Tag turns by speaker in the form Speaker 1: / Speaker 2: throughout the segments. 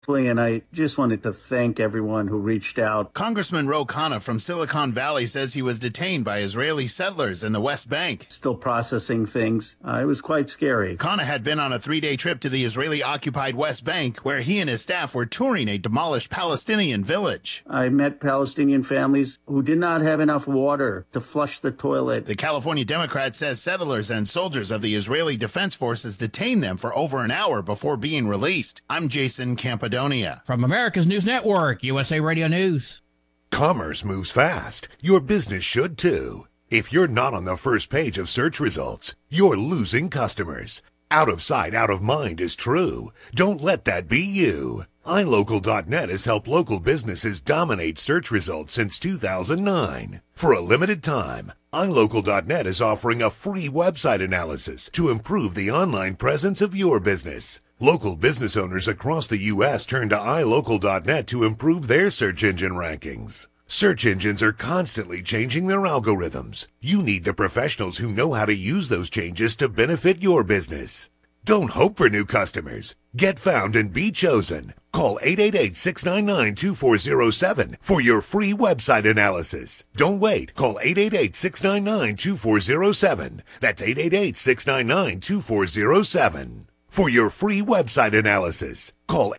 Speaker 1: And I just wanted to thank everyone who reached out.
Speaker 2: Congressman Ro Khanna from Silicon Valley says he was detained by Israeli settlers in the West Bank.
Speaker 1: Still processing things. It was quite scary.
Speaker 2: Khanna had been on a 3-day trip to the Israeli-occupied West Bank, where he and his staff were touring a demolished Palestinian village.
Speaker 1: I met Palestinian families who did not have enough water to flush the toilet.
Speaker 2: The California Democrat says settlers and soldiers of the Israeli Defense Forces detained them for over an hour before being released. I'm Jason Campodonia.
Speaker 3: From America's News Network, USA Radio News.
Speaker 4: Commerce moves fast. Your business should too. If you're not on the first page of search results, you're losing customers. Out of sight, out of mind is true. Don't let that be you. iLocal.net has helped local businesses dominate search results since 2009. For a limited time, iLocal.net is offering a free website analysis to improve the online presence of your business. Local business owners across the U.S. turn to iLocal.net to improve their search engine rankings. Search engines are constantly changing their algorithms. You need the professionals who know how to use those changes to benefit your business. Don't hope for new customers. Get found and be chosen. Call 888-699-2407 for your free website analysis. Don't wait. Call 888-699-2407. That's 888-699-2407. For your free website analysis, call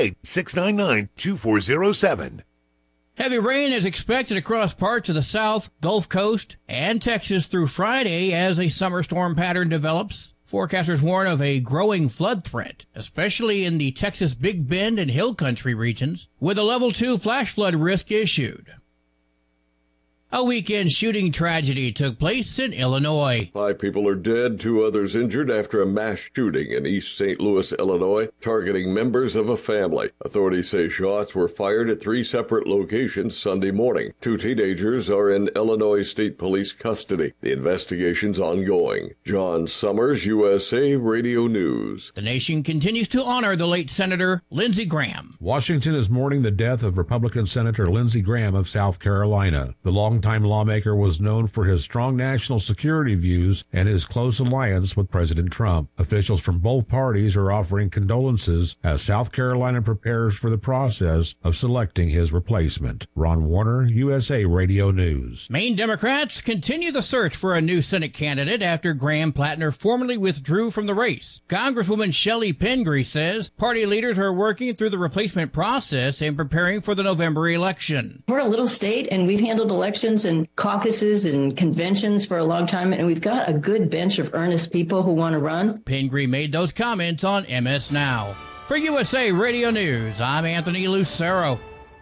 Speaker 4: 888-699-2407.
Speaker 3: Heavy rain is expected across parts of the South, Gulf Coast, and Texas through Friday as a summer storm pattern develops. Forecasters warn of a growing flood threat, especially in the Texas Big Bend and Hill Country regions, with a Level 2 flash flood risk issued. A weekend shooting tragedy took place in Illinois.
Speaker 5: 5 people are dead, 2 others injured after a mass shooting in East St. Louis, Illinois, targeting members of a family. Authorities say shots were fired at 3 separate locations Sunday morning. 2 teenagers are in Illinois State Police custody. The investigation's ongoing. John Summers, USA Radio News.
Speaker 3: The nation continues to honor the late Senator Lindsey Graham.
Speaker 6: Washington is mourning the death of Republican Senator Lindsey Graham of South Carolina. The longtime lawmaker was known for his strong national security views and his close alliance with President Trump. Officials from both parties are offering condolences as South Carolina prepares for the process of selecting his replacement. Ron Warner, USA Radio News.
Speaker 3: Maine Democrats continue the search for a new Senate candidate after Graham Plattner formally withdrew from the race. Congresswoman Shelley Pingree says party leaders are working through the replacement process and preparing for the November election.
Speaker 7: We're a little state, and we've handled elections and caucuses and conventions for a long time, and we've got a good bench of earnest people who want to run.
Speaker 3: Pingree made those comments on MS Now. For USA Radio News, I'm Anthony Lucero.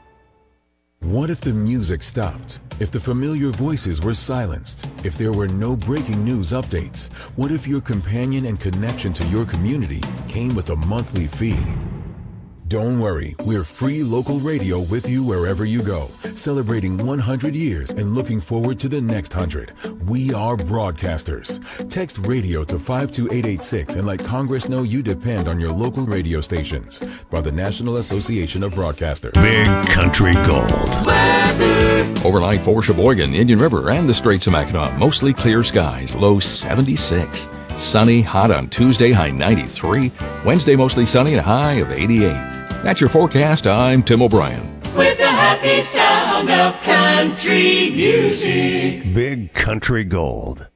Speaker 8: What if the music stopped? If the familiar voices were silenced? If there were no breaking news updates? What if your companion and connection to your community came with a monthly fee? Don't worry, we're free local radio with you wherever you go, celebrating 100 years and looking forward to the next 100. We are broadcasters. Text radio to 52886 and let Congress know you depend on your local radio stations. By the National Association of Broadcasters.
Speaker 4: Big Country Gold.
Speaker 9: Overnight for Sheboygan, Indian River, and the Straits of Mackinac. Mostly clear skies, low 76. Sunny, hot on Tuesday, high 93. Wednesday, mostly sunny, and a high of 88. That's your forecast. I'm Tim O'Brien.
Speaker 10: With the happy sound of country music.
Speaker 4: Big Country Gold.